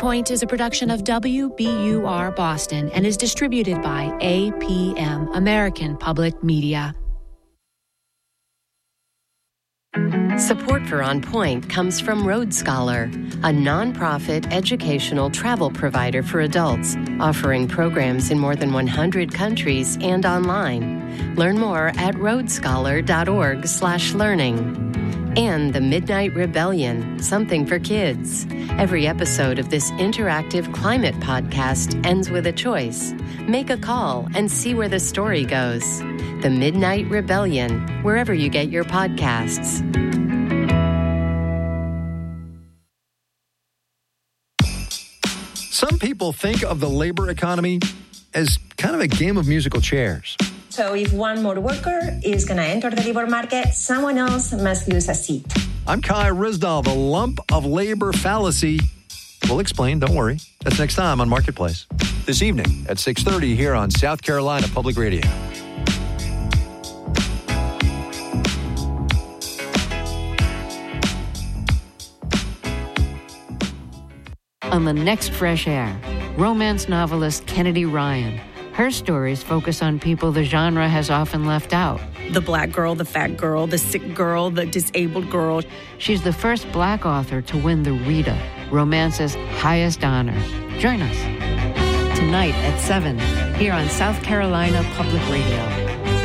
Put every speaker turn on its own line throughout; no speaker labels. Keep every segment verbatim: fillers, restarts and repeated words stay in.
Point is a production of W B U R Boston and is distributed by A P M, American Public Media.
Support for On Point comes from Road Scholar, a nonprofit educational travel provider for adults, offering programs in more than one hundred countries and online. Learn more at roadscholar.org slash learning. And The Midnight Rebellion, something for kids. Every episode of this interactive climate podcast ends with a choice. Make a call and see where the story goes. The Midnight Rebellion, wherever you get your podcasts.
Some people think of the labor economy as kind of a game of musical chairs.
So if one more worker is going to enter the labor market, someone else must lose a seat.
I'm Kai Ryssdal. The lump of labor fallacy. We'll explain, don't worry. That's next time on Marketplace. This evening at six thirty here on South Carolina Public Radio.
On the next Fresh Air, romance novelist Kennedy Ryan. Her stories focus on people the genre has often left out.
The black girl, the fat girl, the sick girl, the disabled girl.
She's the first black author to win the Rita, romance's highest honor. Join us tonight at seven here on South Carolina Public Radio.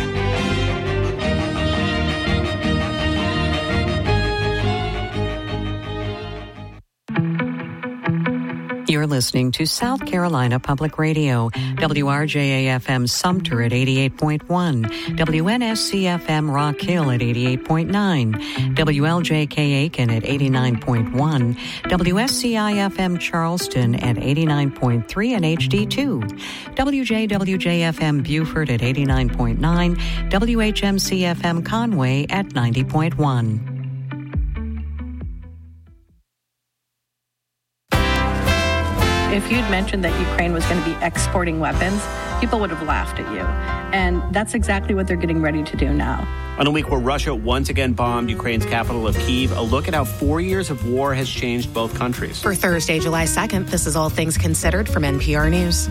You're listening to South Carolina Public Radio, W R J A F M Sumter at eighty-eight point one, W N S C F M Rock Hill at eighty-eight point nine, W L J K Aiken at eighty-nine point one, W S C I F M Charleston at eighty-nine point three and H D two, W J W J F M Beaufort at eighty-nine point nine, W H M C F M Conway at ninety point one.
If you'd mentioned that Ukraine was going to be exporting weapons, people would have laughed at you. And that's exactly what they're getting ready to do now.
On a week where Russia once again bombed Ukraine's capital of Kyiv, a look at how four years of war has changed both countries.
For Thursday, July second, this is All Things Considered from N P R News.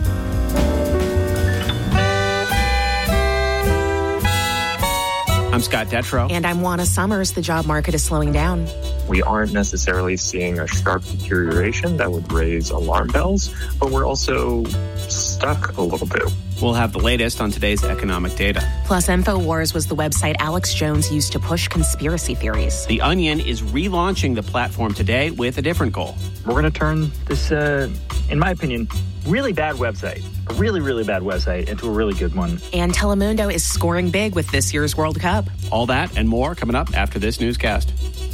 I'm Scott Detrow.
And I'm Juana Summers. The job market is slowing down.
We aren't necessarily seeing a sharp deterioration that would raise alarm bells, but we're also stuck a little bit.
We'll have the latest on today's economic data.
Plus, InfoWars was the website Alex Jones used to push conspiracy theories.
The Onion is relaunching the platform today with a different goal.
We're going to turn this, uh, in my opinion, really bad website, a really, really bad website, into a really good one.
And Telemundo is scoring big with this year's World Cup.
All that and more coming up after this newscast.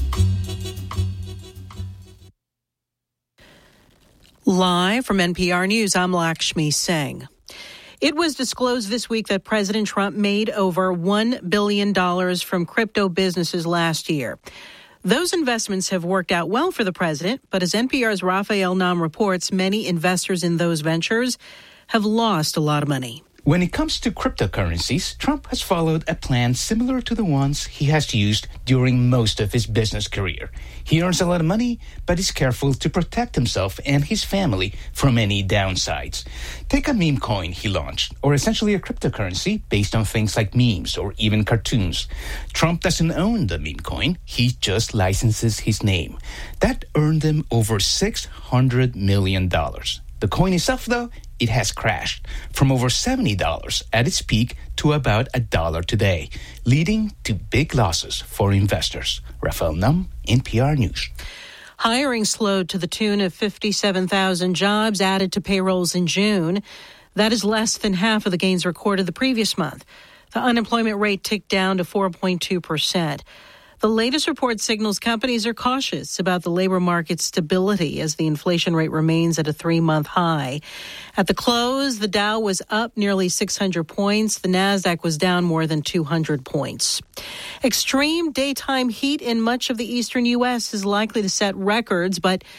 Live from N P R News, I'm Lakshmi Singh. It was disclosed this week that President Trump made over one billion dollars from crypto businesses last year. Those investments have worked out well for the president, but as N P R's Raphael Nam reports, many investors in those ventures have lost a lot of money.
When it comes to cryptocurrencies, Trump has followed a plan similar to the ones he has used during most of his business career. He earns a lot of money, but is careful to protect himself and his family from any downsides. Take a meme coin he launched, or essentially a cryptocurrency based on things like memes or even cartoons. Trump doesn't own the meme coin, he just licenses his name. That earned him over six hundred million dollars. The coin itself, though, it has crashed from over seventy dollars at its peak to about a dollar today, leading to big losses for investors. Raphael Nam, N P R News.
Hiring slowed to the tune of fifty-seven thousand jobs added to payrolls in June. That is less than half of the gains recorded the previous month. The unemployment rate ticked down to four point two percent. The latest report signals companies are cautious about the labor market's stability as the inflation rate remains at a three-month high. At the close, the Dow was up nearly six hundred points. The Nasdaq was down more than two hundred points. Extreme daytime heat in much of the eastern U S is likely to set records, but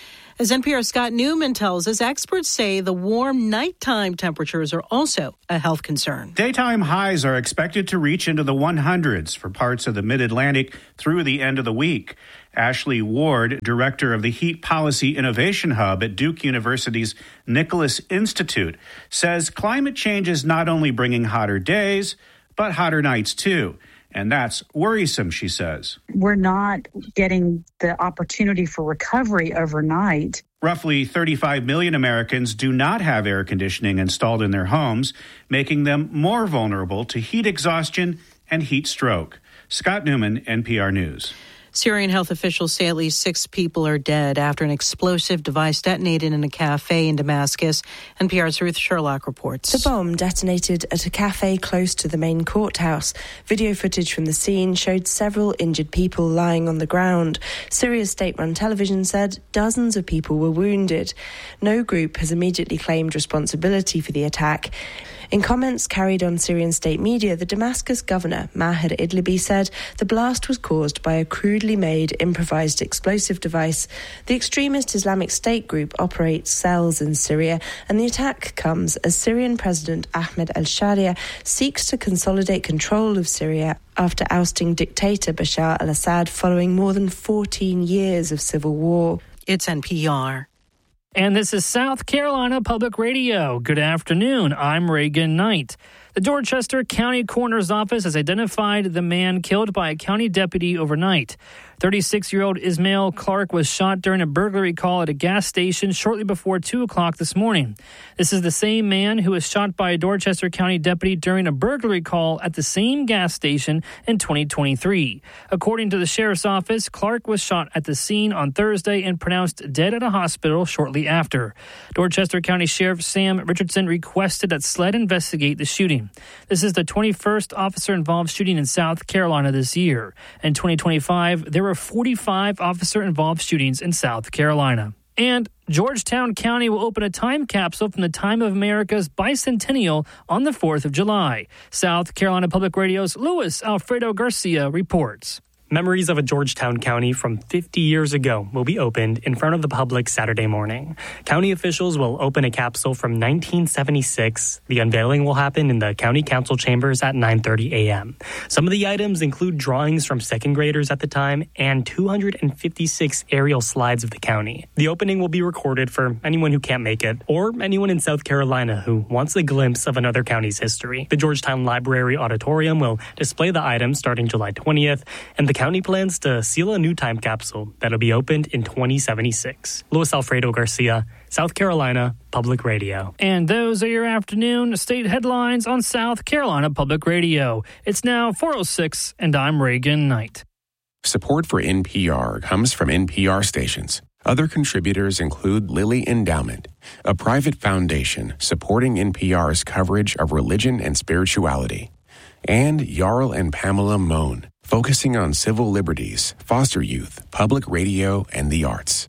As N P R's Scott Newman tells us, experts say the warm nighttime temperatures are also a health concern.
Daytime highs are expected to reach into the hundreds for parts of the mid-Atlantic through the end of the week. Ashley Ward, director of the Heat Policy Innovation Hub at Duke University's Nicholas Institute, says climate change is not only bringing hotter days, but hotter nights too. And that's worrisome, she says.
We're not getting the opportunity for recovery overnight.
Roughly thirty-five million Americans do not have air conditioning installed in their homes, making them more vulnerable to heat exhaustion and heat stroke. Scott Newman, N P R News.
Syrian health officials say at least six people are dead after an explosive device detonated in a cafe in Damascus. N P R's Ruth Sherlock reports.
The bomb detonated at a cafe close to the main courthouse. Video footage from the scene showed several injured people lying on the ground. Syria's state-run television said dozens of people were wounded. No group has immediately claimed responsibility for the attack. In comments carried on Syrian state media, the Damascus governor, Maher Idlibi, said the blast was caused by a crudely made improvised explosive device. The extremist Islamic State group operates cells in Syria, and the attack comes as Syrian President Ahmed al-Sharia seeks to consolidate control of Syria after ousting dictator Bashar al-Assad following more than fourteen years of civil war.
It's N P R.
And this is South Carolina Public Radio. Good afternoon. I'm Reagan Knight. The Dorchester County Coroner's Office has identified the man killed by a county deputy overnight. thirty-six-year-old Ismail Clark was shot during a burglary call at a gas station shortly before two o'clock this morning. This is the same man who was shot by a Dorchester County deputy during a burglary call at the same gas station in twenty twenty-three. According to the sheriff's office, Clark was shot at the scene on Thursday and pronounced dead at a hospital shortly after. Dorchester County Sheriff Sam Richardson requested that SLED investigate the shooting. This is the twenty-first officer-involved shooting in South Carolina this year. In twenty twenty-five, there were forty-five officer-involved shootings in South Carolina. And Georgetown County will open a time capsule from the time of America's bicentennial on the fourth of July. South Carolina Public Radio's Luis Alfredo Garcia reports.
Memories of a Georgetown County from fifty years ago will be opened in front of the public Saturday morning. County officials will open a capsule from nineteen seventy-six. The unveiling will happen in the county council chambers at nine thirty a.m. Some of the items include drawings from second graders at the time and two hundred fifty-six aerial slides of the county. The opening will be recorded for anyone who can't make it or anyone in South Carolina who wants a glimpse of another county's history. The Georgetown Library Auditorium will display the items starting July twentieth, and the county plans to seal a new time capsule that'll be opened in twenty seventy-six. Luis Alfredo Garcia, South Carolina Public Radio.
And those are your afternoon state headlines on South Carolina Public Radio. It's now four oh six, and I'm Reagan Knight.
Support for N P R comes from N P R stations. Other contributors include Lilly Endowment, a private foundation supporting N P R's coverage of religion and spirituality, and Jarl and Pamela Mohn, focusing on civil liberties, foster youth, public radio, and the arts.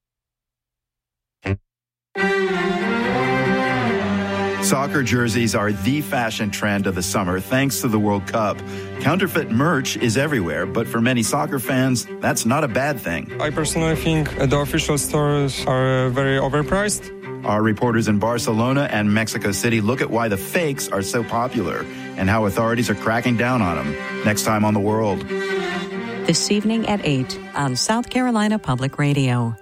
Soccer jerseys are the fashion trend of the summer thanks to the World Cup. Counterfeit merch is everywhere, but for many soccer fans, that's not a bad thing.
I personally think the official stores are very overpriced.
Our reporters in Barcelona and Mexico City look at why the fakes are so popular and how authorities are cracking down on them. Next time on The World.
This evening at eight on South Carolina Public Radio.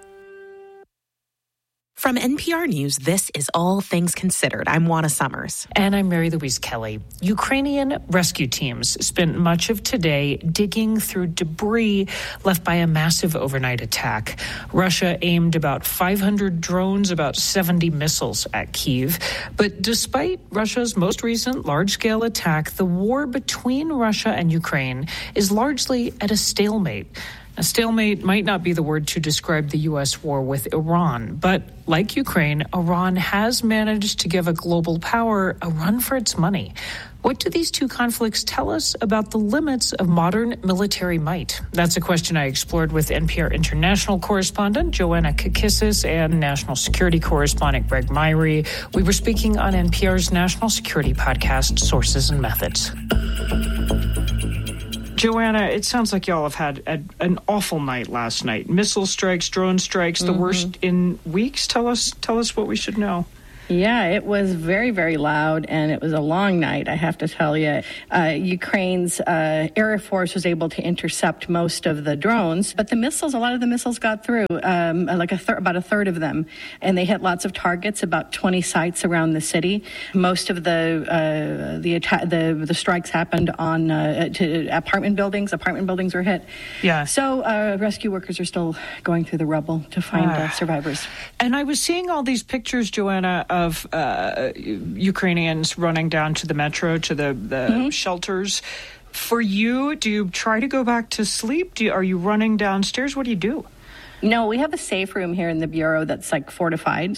From N P R News, this is All Things Considered. I'm Juana Summers.
And I'm Mary Louise Kelly. Ukrainian rescue teams spent much of today digging through debris left by a massive overnight attack. Russia aimed about five hundred drones, about seventy missiles at Kyiv. But despite Russia's most recent large-scale attack, the war between Russia and Ukraine is largely at a stalemate. A stalemate might not be the word to describe the U S war with Iran, but like Ukraine, Iran has managed to give a global power a run for its money. What do these two conflicts tell us about the limits of modern military might? That's a question I explored with N P R international correspondent Joanna Kakissis and national security correspondent Greg Myrie. We were speaking on N P R's national security podcast, Sources and Methods. Joanna, it sounds like y'all have had a, an awful night last night. Missile strikes, drone strikes, the mm-hmm. worst in weeks. Tell us, tell us what we should know.
Yeah, it was very, very loud, and it was a long night, I have to tell you. Uh, Ukraine's uh, Air Force was able to intercept most of the drones, but the missiles, a lot of the missiles got through, um, like a thir- about a third of them, and they hit lots of targets, about twenty sites around the city. Most of the uh, the, atta- the the strikes happened on uh, to apartment buildings. Apartment buildings were hit.
Yeah.
So uh, rescue workers are still going through the rubble to find uh, uh, survivors.
And I was seeing all these pictures, Joanna, of uh, Ukrainians running down to the metro, to the, the mm-hmm. shelters. For you, do you try to go back to sleep? Do you, are you running downstairs? What do you do?
No, we have a safe room here in the Bureau that's like fortified.